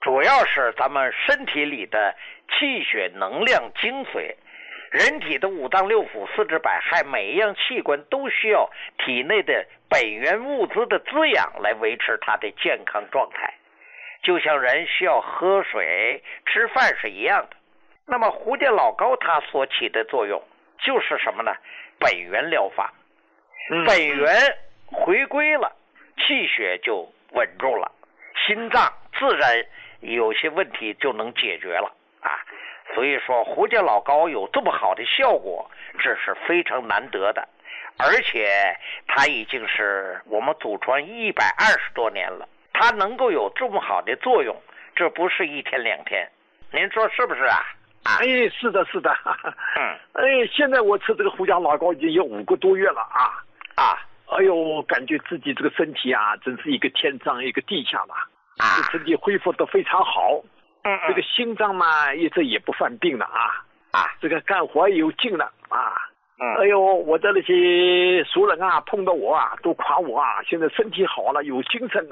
主要是咱们身体里的气血能量精髓。人体的五脏六腑、四肢百骸，每一样器官都需要体内的本源物资的滋养来维持它的健康状态，就像人需要喝水、吃饭是一样的。那么胡家老膏它所起的作用就是什么呢？本源疗法。本源回归了，气血就稳住了，心脏自然有些问题就能解决了啊。所以说胡家老膏有这么好的效果，这是非常难得的，而且它已经是我们祖传120多年了，它能够有这么好的作用，这不是一天两天，您说是不是啊？ 哎，是的，是的。现在我吃这个胡家老膏已经有5个多月了啊。哎呦，感觉自己这个身体啊，真是一个天上一个地下了啊，身体恢复得非常好。这个心脏嘛，一直也不犯病了这个干活也有劲了哎呦，我的那些熟人啊，碰到我啊，都夸我啊，现在身体好了，有精神了。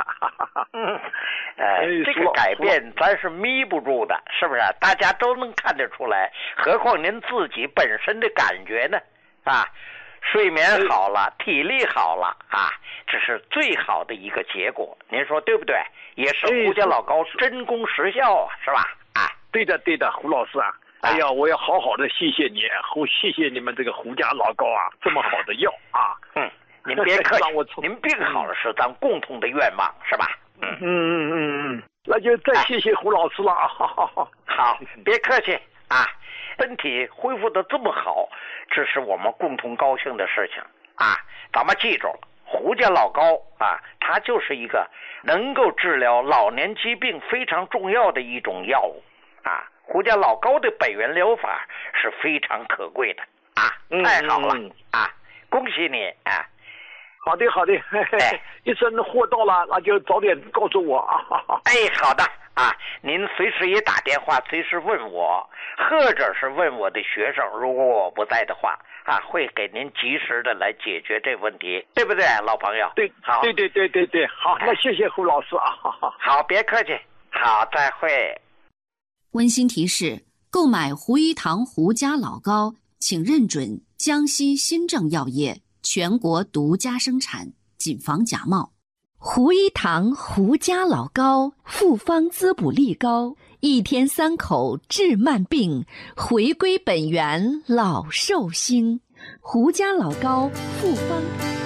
这个改变咱是弥不住的，是不是？大家都能看得出来，何况您自己本身的感觉呢？睡眠好了，体力好了这是最好的一个结果，您说对不对？也是胡家老膏真功实效是吧？ 对的，对的，胡老师啊。哎呀，我要好好的谢谢你，谢谢你们这个胡家老膏这么好的药您别客气，您病好了是咱共同的愿望，是吧？ 那就再谢谢胡老师了好，别客气身体恢复得这么好，这是我们共同高兴的事情咱们记住了，胡家老膏它就是一个能够治疗老年疾病非常重要的一种药物胡家老膏的本源疗法是非常可贵的太好了恭喜你好的好的一声货到了，那就早点告诉我好的您随时也打电话，随时问我，或者是问我的学生，如果我不在的话会给您及时的来解决这问题，对不对，老朋友？ 对，好，对，好，那谢谢胡老师好，别客气，好，再会。 温馨提示：购买胡一堂胡家老膏，请认准江西新政药业全国独家生产，谨防假冒。 胡一堂胡家老膏，复方滋补力高，1天3口治慢病，回归本源老寿星。胡家老膏复方。